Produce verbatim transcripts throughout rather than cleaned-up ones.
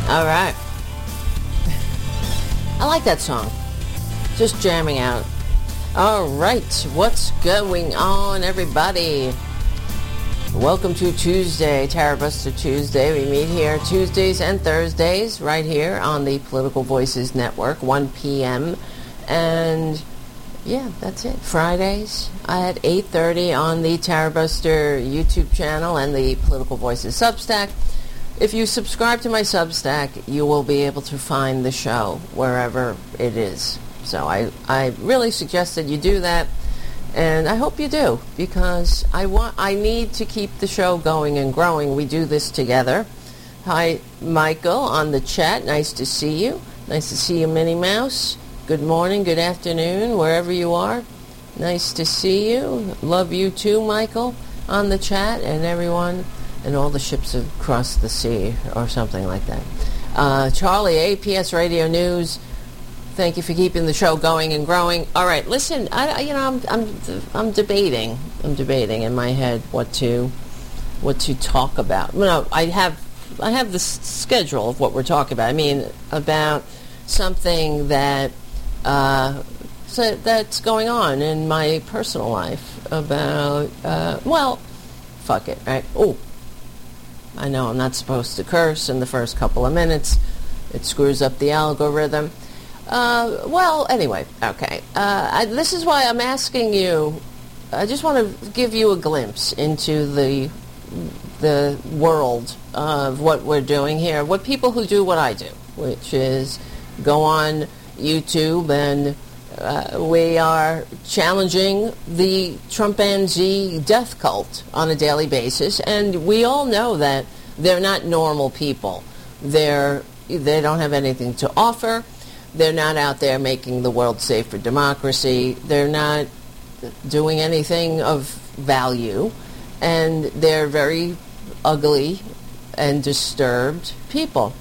All right. I like that song. Just jamming out. All right. What's going on, everybody? Welcome to Tuesday, Tara Buster Tuesday. We meet here Tuesdays and Thursdays right here on the Political Voices Network, one p.m. And yeah, that's it. Fridays at eight thirty on the Tara Buster YouTube channel and the Political Voices Substack. If you subscribe to my Substack, you will be able to find the show wherever it is. So I, I really suggest that you do that, and I hope you do, because I want I need to keep the show going and growing. We do this together. Hi, Michael, on the chat. Nice to see you. Nice to see you, Minnie Mouse. Good morning, good afternoon, wherever you are. Nice to see you. Love you too, Michael, on the chat, and everyone. And all the ships across the sea, or something like that. Uh, Charlie, A P S Radio News. Thank you for keeping the show going and growing. All right, listen. I, I you know, I'm, I'm, I'm debating. I'm debating in my head what to, what to talk about. No, I have, I have the s- schedule of what we're talking about. I mean, about something that, uh, so that's going on in my personal life. About, uh, well, fuck it, right? Oh. I know I'm not supposed to curse in the first couple of minutes. It screws up the algorithm. Uh, well, anyway, okay. Uh, I, this is why I'm asking you. I just want to give you a glimpse into the the world of what we're doing here. What people who do what I do, which is go on YouTube and uh, we are challenging the Trumpanzee death cult on a daily basis, and we all know that they're not normal people. They're they don't have anything to offer. They're not out there making the world safe for democracy. They're not doing anything of value, and they're very ugly and disturbed people.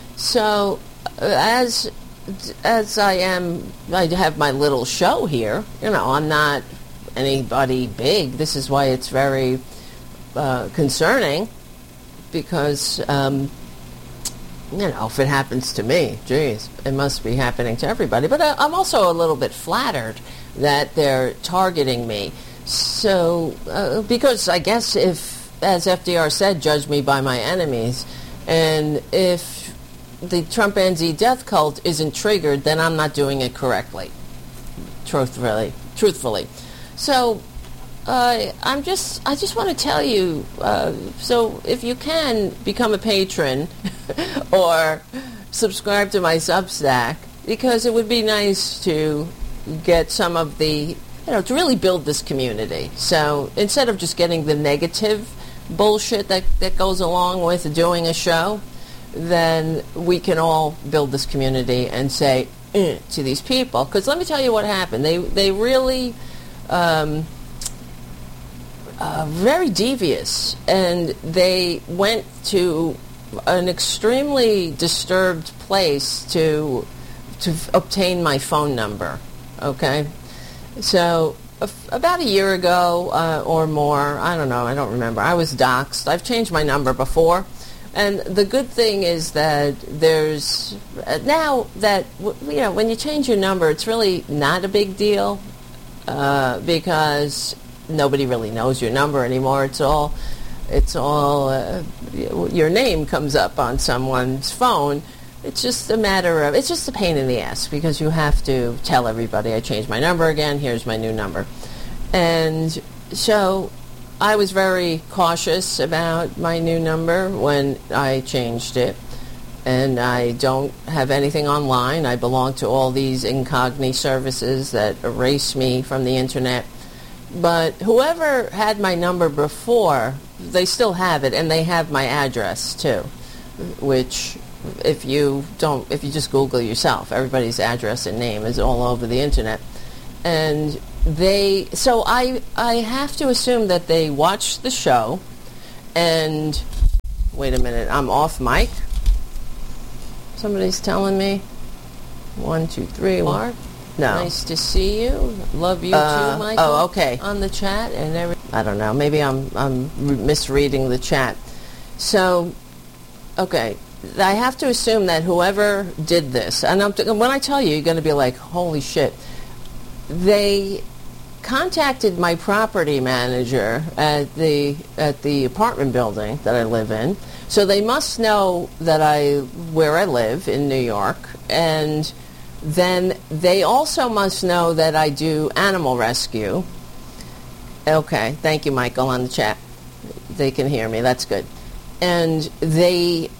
So, uh, as as I am, I have my little show here. You know, I'm not anybody big. This is why it's very uh, concerning, because, um, you know, if it happens to me, geez, it must be happening to everybody. But I, I'm also a little bit flattered that they're targeting me. So, uh, because I guess if, as F D R said, judge me by my enemies, and if the Trumpanzee death cult isn't triggered, then I'm not doing it correctly. Truthfully, truthfully. So, uh, I'm just, I just want to tell you. Uh, so, if you can become a patron or subscribe to my Substack, because it would be nice to get some of the, you know, to really build this community. So, instead of just getting the negative bullshit that that goes along with doing a show, then we can all build this community and say eh, to these people. Because let me tell you what happened. They they really um, uh, very devious, and they went to an extremely disturbed place to to f- obtain my phone number. Okay, so a f- about a year ago uh, or more, I don't know, I don't remember. I was doxxed. I've changed my number before. And the good thing is that there's, uh, now that, you know, when you change your number, it's really not a big deal uh, because nobody really knows your number anymore. It's all, it's all, uh, your name comes up on someone's phone. It's just a matter of, it's just a pain in the ass because you have to tell everybody, I changed my number again, here's my new number. And so I was very cautious about my new number when I changed it, and I don't have anything online. I belong to all these incognito services that erase me from the internet. But whoever had my number before, they still have it, and they have my address too, which if you don't, if you just Google yourself, everybody's address and name is all over the internet. And they, so I, I have to assume that they watched the show, and, wait a minute, I'm off mic? Somebody's telling me, one, two, three, Mark? No. Nice to see you. Love you uh, too, Michael. Oh, okay. On the chat and every, I don't know, maybe I'm, I'm misreading the chat. So, okay, I have to assume that whoever did this, and I'm, when I tell you, you're going to be like, holy shit. They contacted my property manager at the at the apartment building that I live in. So they must know that I where I live in New York, and then they also must know that I do animal rescue. Okay, thank you, Michael, on the chat. They can hear me. That's good. And they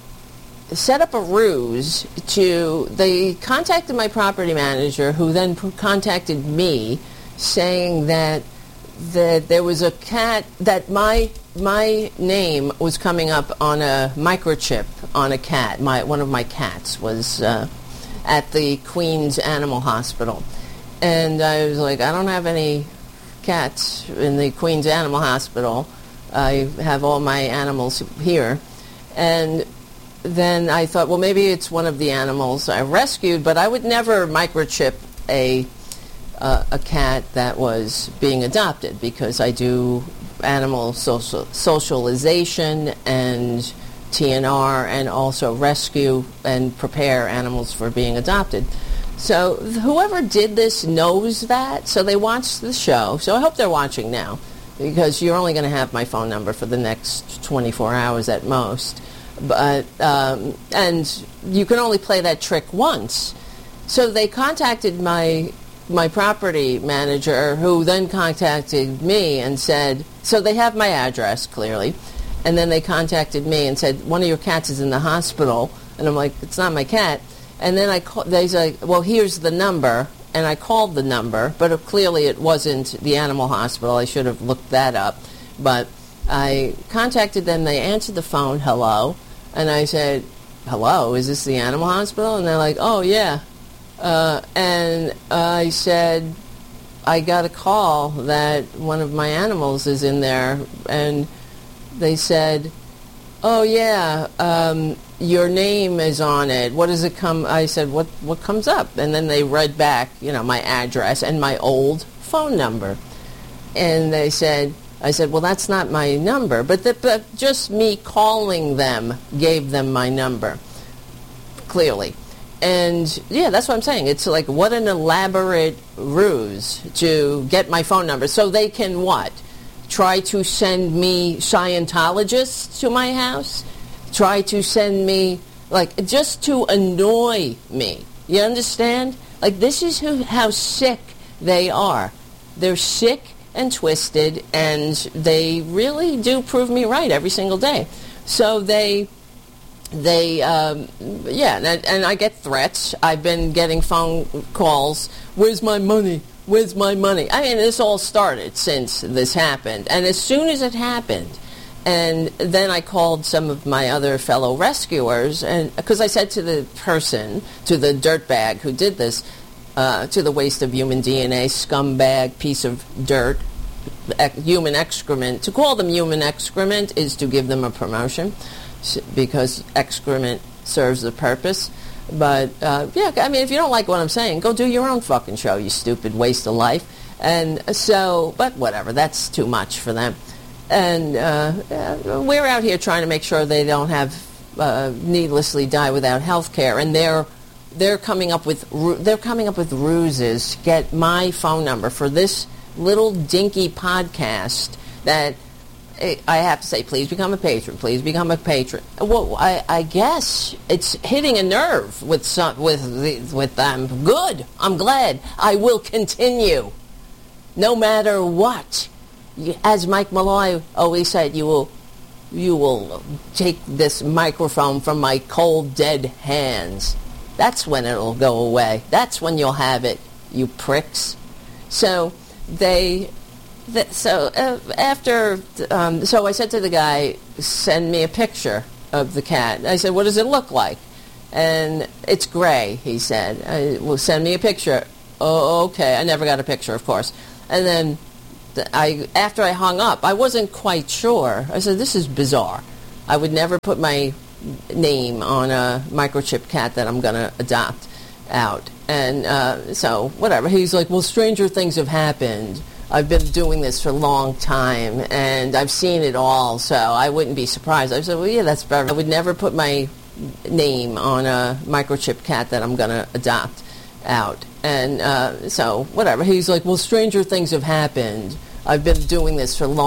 set up a ruse to, they contacted my property manager, who then contacted me, saying that that there was a cat, that my my name was coming up on a microchip on a cat. My one of my cats was uh, at the Queens Animal Hospital, and I was like, I don't have any cats in the Queens Animal Hospital. I have all my animals here. And then I thought, well, maybe it's one of the animals I rescued, but I would never microchip a uh, a cat that was being adopted, because I do animal social, socialization and T N R, and also rescue and prepare animals for being adopted. So whoever did this knows that, so they watched the show. So I hope they're watching now, because you're only going to have my phone number for the next twenty-four hours at most. But um, and you can only play that trick once. So they contacted my my property manager, who then contacted me and said, so they have my address clearly, and then they contacted me and said, one of your cats is in the hospital. And I'm like, it's not my cat. And then I call, they say, well, here's the number. And I called the number, but clearly it wasn't the animal hospital. I should have looked that up. But I contacted them. They answered the phone, hello. And I said, hello, is this the animal hospital? And they're like, oh, yeah. Uh, and I said, I got a call that one of my animals is in there. And they said, oh, yeah, um, your name is on it. What does it come? I said, what what comes up? And then they read back, you know, my address and my old phone number. And they said, I said, well, that's not my number. But, the, but just me calling them gave them my number, clearly. And, yeah, that's what I'm saying. It's like, what an elaborate ruse to get my phone number. So they can what? Try to send me Scientologists to my house? Try to send me, like, just to annoy me. You understand? Like, this is who, how sick they are. They're sick and twisted, and they really do prove me right every single day. So they, they, um, yeah, and, and I get threats. I've been getting phone calls. Where's my money? Where's my money? I mean, this all started since this happened. And as soon as it happened, and then I called some of my other fellow rescuers, and because I said to the person, to the dirtbag who did this, uh, to the waste of human D N A, scumbag, piece of dirt, ec- human excrement. To call them human excrement is to give them a promotion, because excrement serves the purpose. But, uh, yeah, I mean, if you don't like what I'm saying, go do your own fucking show, you stupid waste of life. And so, but whatever, that's too much for them. And uh, we're out here trying to make sure they don't have uh, needlessly die without health care. And they're they're coming up with they're coming up with ruses to get my phone number for this little dinky podcast that I have to say, please become a patron. Please become a patron. Well, I, I guess it's hitting a nerve with some, with the, with them. Good. I'm glad. I will continue, no matter what. As Mike Malloy always said, you will, you will take this microphone from my cold, dead hands. That's when it'll go away. That's when you'll have it, you pricks. So they. So uh, after, um, so I said to the guy, send me a picture of the cat. I said, what does it look like? And it's gray, he said. I, well, send me a picture. Oh, okay. I never got a picture, of course. And then I, after I hung up, I wasn't quite sure. I said, this is bizarre. I would never put my name on a microchip cat that I'm going to adopt out. And uh, so, whatever. He's like, well, stranger things have happened. I've been doing this for a long time, and I've seen it all, so I wouldn't be surprised. I said, well, yeah, that's better. I would never put my name on a microchip cat that I'm going to adopt out. And uh, so, whatever. He's like, well, stranger things have happened. I've been doing this for long.